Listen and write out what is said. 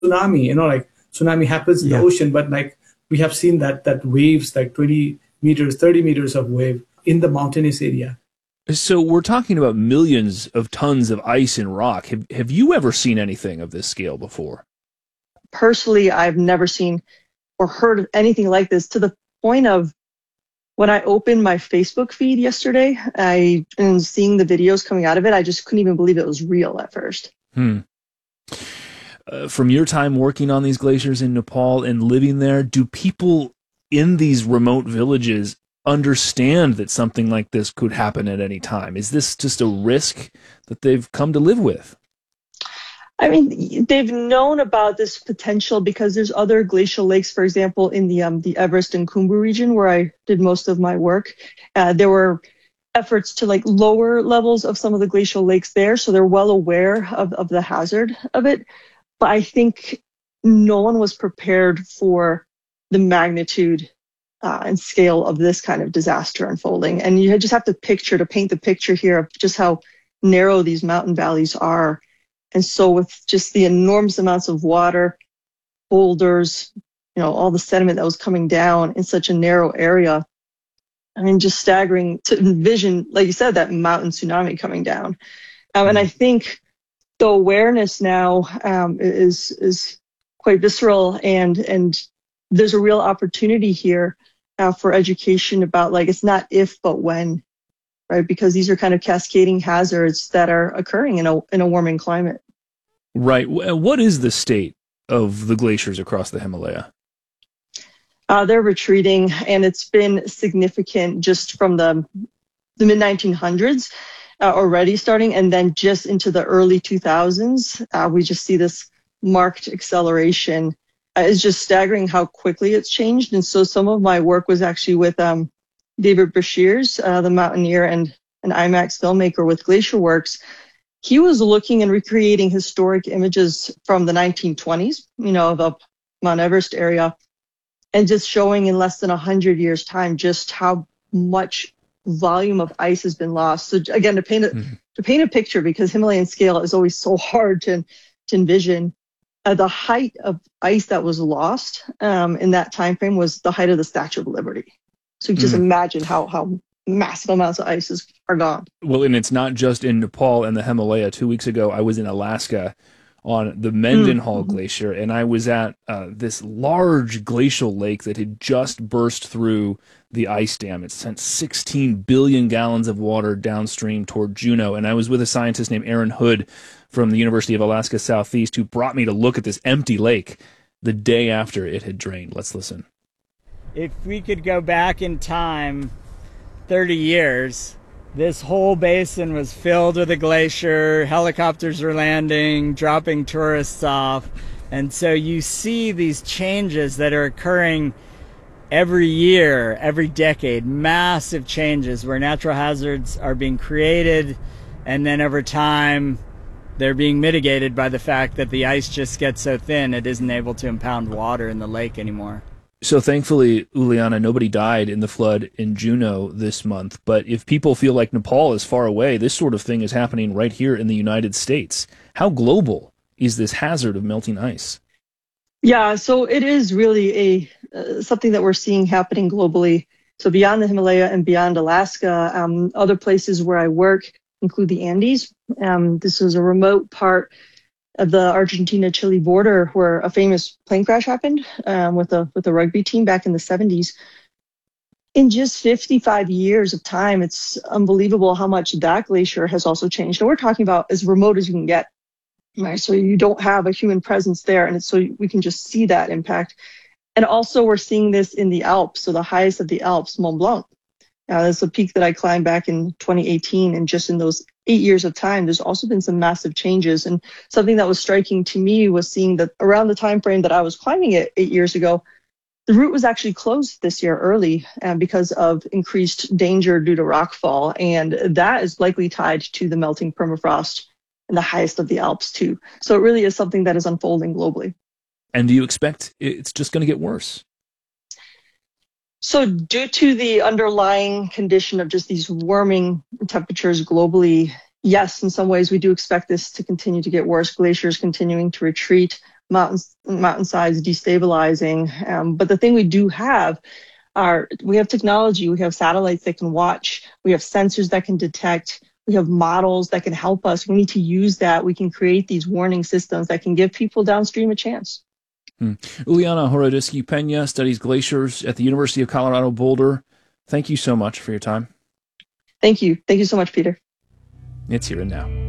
tsunami, like tsunami happens in the ocean, but like we have seen that waves, like 20 meters, 30 meters of wave in the mountainous area. So we're talking about millions of tons of ice and rock. Have you ever seen anything of this scale before? Personally, I've never seen or heard of anything like this, to the point of when I opened my Facebook feed yesterday, and seeing the videos coming out of it, I just couldn't even believe it was real at first. From your time working on these glaciers in Nepal and living there, do people in these remote villages understand that something like this could happen at any time? Is this just a risk that they've come to live with? I mean, they've known about this potential because there's other glacial lakes, for example, in the Everest and Khumbu region where I did most of my work. There were efforts to like lower levels of some of the glacial lakes there, so they're well aware of the hazard of it. But I think no one was prepared for the magnitude and scale of this kind of disaster unfolding. And you just have to paint the picture here of just how narrow these mountain valleys are. And so with just the enormous amounts of water, boulders, all the sediment that was coming down in such a narrow area, I mean, just staggering to envision, like you said, that mountain tsunami coming down. And I think the awareness now is quite visceral, and there's a real opportunity here for education about, like, it's not if but when, right? Because these are kind of cascading hazards that are occurring in a warming climate. Right. What is the state of the glaciers across the Himalaya? They're retreating, and it's been significant just from the mid-1900s already starting, and then just into the early 2000s, we just see this marked acceleration. It's just staggering how quickly it's changed. And so some of my work was actually with David Brashears, the mountaineer and an IMAX filmmaker with Glacier Works. He was looking and recreating historic images from the 1920s, of the Mount Everest area, and just showing in less than 100 years' time just how much volume of ice has been lost. So again, to paint a picture, because Himalayan scale is always so hard to envision, the height of ice that was lost in that time frame was the height of the Statue of Liberty. So you just imagine how massive amounts of ice are gone. Well, and it's not just in Nepal and the Himalaya. 2 weeks ago, I was in Alaska on the Mendenhall Glacier, and I was at this large glacial lake that had just burst through the ice dam. It sent 16 billion gallons of water downstream toward Juneau, and I was with a scientist named Aaron Hood from the University of Alaska Southeast who brought me to look at this empty lake the day after it had drained. Let's listen. If we could go back in time 30 years, this whole basin was filled with a glacier, helicopters were landing, dropping tourists off, and so you see these changes that are occurring every year, every decade, massive changes where natural hazards are being created, and then over time they're being mitigated by the fact that the ice just gets so thin it isn't able to impound water in the lake anymore. So thankfully, Uliana, nobody died in the flood in Juneau this month. But if people feel like Nepal is far away, this sort of thing is happening right here in the United States. How global is this hazard of melting ice? Yeah, so it is really something that we're seeing happening globally. So beyond the Himalaya and beyond Alaska, other places where I work include the Andes. This is a remote part of the Argentina-Chile border where a famous plane crash happened with a rugby team back in the 70s. In just 55 years of time, it's unbelievable how much that glacier has also changed. And we're talking about as remote as you can get, right? So you don't have a human presence there, and so we can just see that impact. And also we're seeing this in the Alps, so the highest of the Alps, Mont Blanc. That's a peak that I climbed back in 2018, and just in those 8 years of time, there's also been some massive changes. And something that was striking to me was seeing that around the time frame that I was climbing it 8 years ago, the route was actually closed this year early because of increased danger due to rockfall, and that is likely tied to the melting permafrost in the highest of the Alps too. So it really is something that is unfolding globally. And do you expect it's just going to get worse? So due to the underlying condition of just these warming temperatures globally, yes, in some ways we do expect this to continue to get worse. Glaciers continuing to retreat. mountainsides destabilizing. But the thing we do have we have technology, we have satellites that can watch, we have sensors that can detect, we have models that can help us. We need to use that. We can create these warning systems that can give people downstream a chance. Uliana Horodisky Pena studies glaciers at the University of Colorado Boulder. Thank you so much for your time. Thank you. Thank you so much, Peter. It's Here and Now.